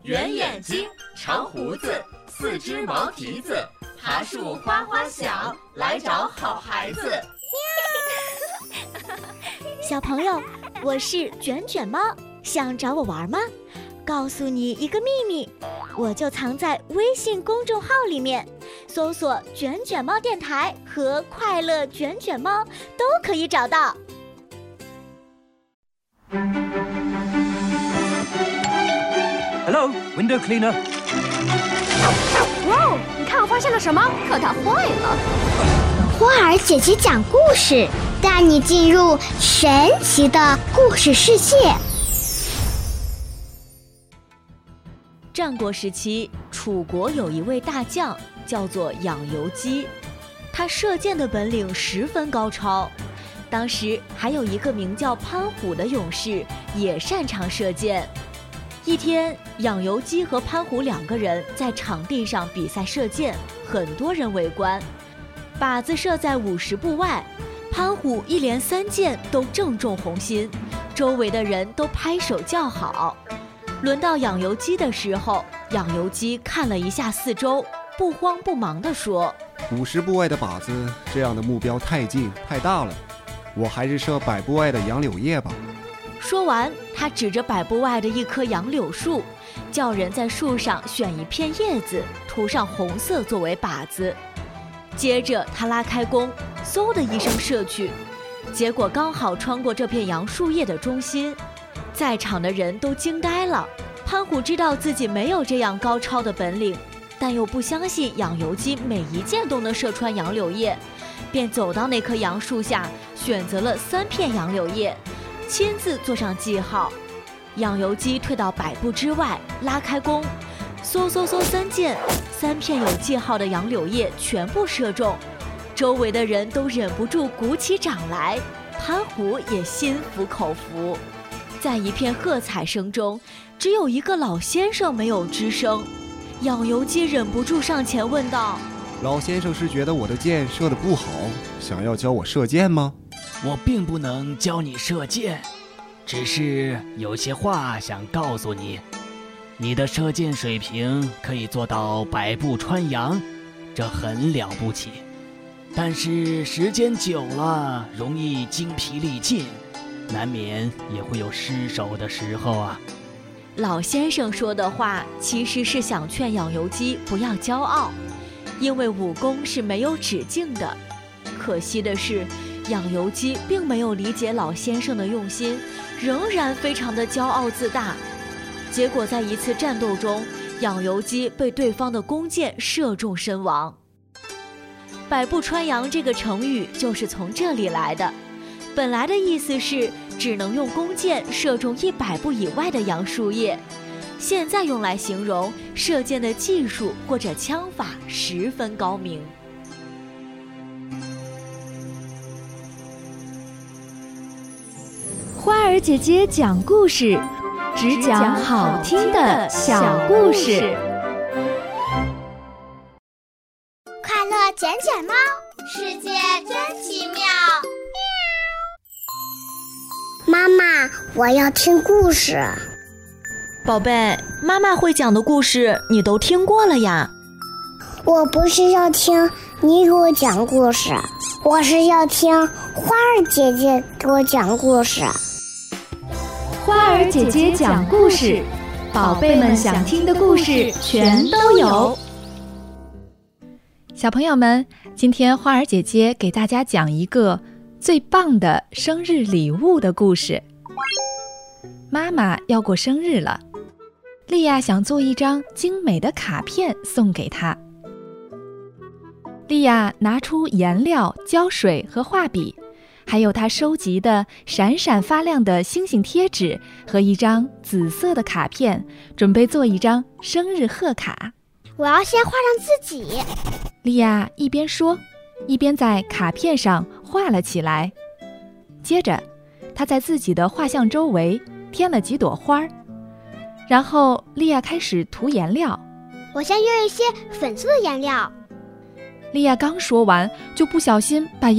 圆眼睛，长胡子，四只毛蹄子，爬树花花响，来找好孩子。 小朋友，我是卷卷猫，想找我玩吗？告诉你一个秘密，我就藏在微信公众号里面，搜索卷卷猫电台和快乐卷卷猫都可以找到。 Hello, window cleaner. 哇哦，你看我发现了什么？可它坏了。 花儿姐姐讲故事，带你进入神奇的故事世界。 战国时期，楚国有一位大将，叫做养由基，他射箭的本领十分高超。当时还有一个名叫潘虎的勇士，也擅长射箭。一天，养由基和潘虎两个人在场地上比赛射箭，很多人围观。靶子射在50步外，潘虎一连3箭都正中红心，周围的人都拍手叫好。轮到养由基的时候，养由基看了一下四周，不慌不忙地说 ：50步外的靶子，这样的目标太近太大了，我还是射100步外的杨柳叶吧。 说完，他指着100步外的一棵杨柳树，叫人在树上选一片叶子，涂上红色作为靶子。接着他拉开弓，嗖的一声射去，结果刚好穿过这片杨树叶的中心。在场的人都惊呆了。潘虎知道自己没有这样高超的本领，但又不相信养由基每一箭都能射穿杨柳叶，便走到那棵杨树下，选择了3片杨柳叶，亲自做上记号。养由基退到100步之外，拉开弓，嗖3箭，3片有记号的杨柳叶全部射中，周围的人都忍不住鼓起掌来，潘虎也心服口服。在一片喝彩声中，只有一个老先生没有吱声。养由基忍不住上前问道： 老先生是觉得我的箭射得不好，想要教我射箭吗？ 我并不能教你射箭，只是有些话想告诉你。你的射箭水平可以做到100步穿杨，这很了不起，但是时间久了容易精疲力尽，难免也会有失手的时候啊。 老先生说的话其实是想劝养由基不要骄傲，因为武功是没有止境的。可惜的是，养由基并没有理解老先生的用心，仍然非常的骄傲自大。结果在一次战斗中，养由基被对方的弓箭射中身亡。100步穿杨这个成语就是从这里来的，本来的意思是只能用弓箭射中100步以外的杨树叶，现在用来形容射箭的技术或者枪法十分高明。 花儿姐姐讲故事，只讲好听的小故事。 快乐卷卷猫，世界真奇妙。妈妈，我要听故事。 宝贝，妈妈会讲的故事你都听过了呀。 我不是要听你给我讲故事，我是要听花儿姐姐给我讲故事。 花儿姐姐讲故事，宝贝们想听的故事全都有。 小朋友们，今天花儿姐姐给大家讲一个最棒的生日礼物的故事。妈妈要过生日了，莉亚想做一张精美的卡片送给她。莉亚拿出颜料、胶水和画笔，还有她收集的闪闪发亮的星星贴纸和一张紫色的卡片，准备做一张生日贺卡。 我要先画上自己。 莉亚一边说，一边在卡片上画了起来。接着，她在自己的画像周围添了几朵花，然后莉亚开始涂颜料。 我先用一些粉色的颜料。 莉亚刚说完，就不小心把